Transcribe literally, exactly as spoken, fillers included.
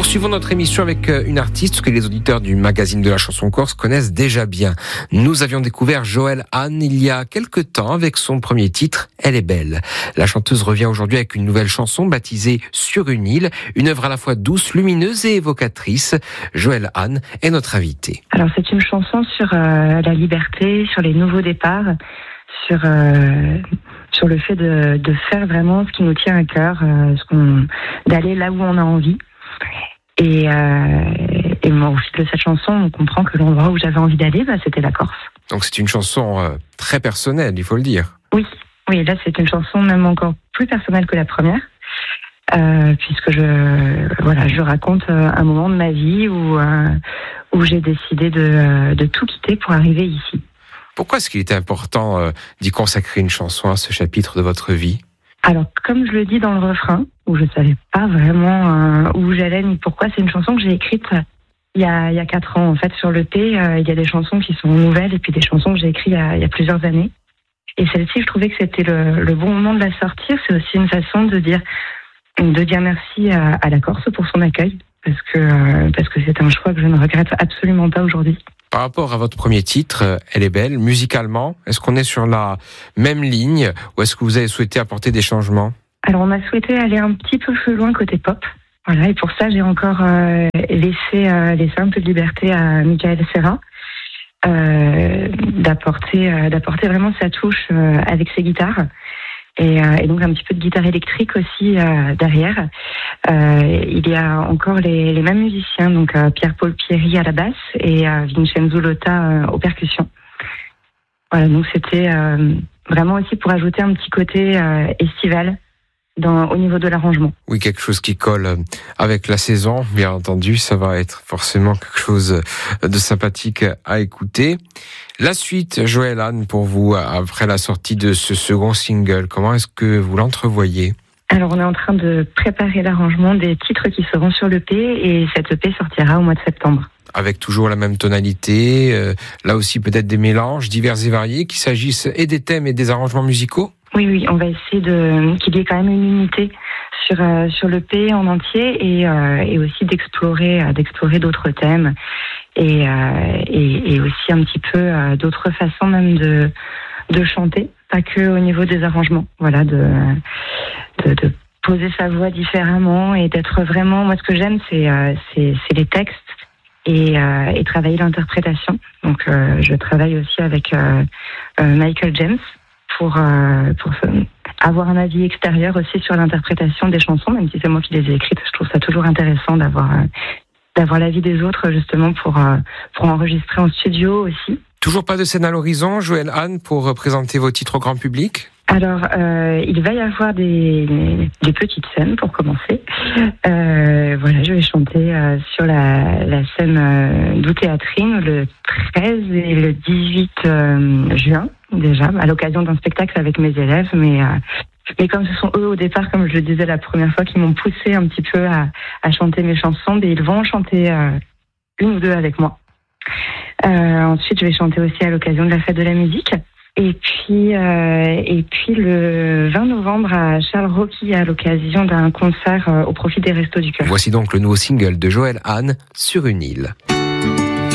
Poursuivons notre émission avec une artiste que les auditeurs du magazine de la chanson corse connaissent déjà bien. Nous avions découvert Joëlle Anne il y a quelque temps avec son premier titre, Elle est belle. La chanteuse revient aujourd'hui avec une nouvelle chanson baptisée Sur une île, une œuvre à la fois douce, lumineuse et évocatrice. Joëlle Anne est notre invitée. Alors c'est une chanson sur euh, la liberté, sur les nouveaux départs, sur euh, sur le fait de, de faire vraiment ce qui nous tient à cœur, euh, ce qu'on, d'aller là où on a envie. Et, euh, et moi, au fil de cette chanson, on comprend que l'endroit où j'avais envie d'aller, bah, c'était la Corse. Donc c'est une chanson euh, très personnelle, il faut le dire. Oui, oui, là c'est une chanson même encore plus personnelle que la première, euh, puisque je, voilà, je raconte euh, un moment de ma vie où euh, où j'ai décidé de, de tout quitter pour arriver ici. Pourquoi est-ce qu'il était important euh, d'y consacrer une chanson à ce chapitre de votre vie ? Alors, comme je le dis dans le refrain, où je ne savais pas vraiment euh, où j'allais ni pourquoi, c'est une chanson que j'ai écrite il y a, il y a quatre ans. En fait, sur l'E P, euh, il y a des chansons qui sont nouvelles et puis des chansons que j'ai écrites il y a, il y a plusieurs années. Et celle-ci, je trouvais que c'était le, le bon moment de la sortir. C'est aussi une façon de dire, de dire merci à, à la Corse pour son accueil, parce que, euh, parce que c'est un choix que je ne regrette absolument pas aujourd'hui. Par rapport à votre premier titre, Elle est belle, musicalement, est-ce qu'on est sur la même ligne ou est-ce que vous avez souhaité apporter des changements ? Alors, on a souhaité aller un petit peu plus loin côté pop. Voilà, et pour ça, j'ai encore euh, laissé, euh, laissé un peu de liberté à Michael Serra euh, d'apporter, euh, d'apporter vraiment sa touche euh, avec ses guitares. Et, euh, et donc un petit peu de guitare électrique aussi euh, derrière. Euh, il y a encore les, les mêmes musiciens, donc euh, Pierre-Paul Pierry à la basse et euh, Vincenzo Lotta euh, aux percussions. Voilà, donc c'était euh, vraiment aussi pour ajouter un petit côté euh, estival dans, au niveau de l'arrangement. Oui, quelque chose qui colle avec la saison, bien entendu, ça va être forcément quelque chose de sympathique à écouter. La suite, Joëlle Anne, pour vous, après la sortie de ce second single, comment est-ce que vous l'entrevoyez ? Alors, on est en train de préparer l'arrangement des titres qui seront sur l'E P et cette E P sortira au mois de septembre. Avec toujours la même tonalité, euh, là aussi peut-être des mélanges divers et variés, qu'il s'agisse et des thèmes et des arrangements musicaux ? Oui, oui, on va essayer de qu'il y ait quand même une unité sur euh, sur l'E P en entier et euh, et aussi d'explorer euh, d'explorer d'autres thèmes et, euh, et et aussi un petit peu euh, d'autres façons même de de chanter, pas que au niveau des arrangements. Voilà, de de, de poser sa voix différemment et d'être vraiment. Moi, ce que j'aime, c'est euh, c'est c'est les textes et euh, et travailler l'interprétation. Donc, euh, je travaille aussi avec euh, euh, Michael James. pour euh, pour avoir un avis extérieur aussi sur l'interprétation des chansons, même si c'est moi qui les ai écrites. Je trouve ça toujours intéressant d'avoir euh, d'avoir l'avis des autres justement pour euh, pour enregistrer en studio aussi. Toujours pas de scène à l'horizon, Joëlle Anne, pour présenter vos titres au grand public ? Alors, euh, il va y avoir des, des petites scènes pour commencer. Euh, voilà, je vais chanter euh, sur la, la scène euh, d'Ou Théâtrine le treize et le dix-huit euh, juin, déjà, à l'occasion d'un spectacle avec mes élèves. Mais, euh, mais comme ce sont eux, au départ, comme je le disais la première fois, qui m'ont poussé un petit peu à, à chanter mes chansons, mais ils vont chanter euh, une ou deux avec moi. Euh, ensuite, je vais chanter aussi à l'occasion de la fête de la musique. Et puis, euh, et puis le vingt novembre à Charles-Roquy à l'occasion d'un concert euh, au profit des Restos du Cœur. Voici donc le nouveau single de Joëlle Anne, Sur une île.